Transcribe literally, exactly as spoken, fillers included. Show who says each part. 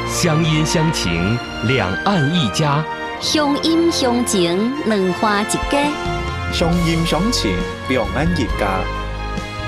Speaker 1: 乡音乡情，两岸一家；
Speaker 2: 乡音乡情，两花一家；
Speaker 3: 乡音乡情，两岸一家。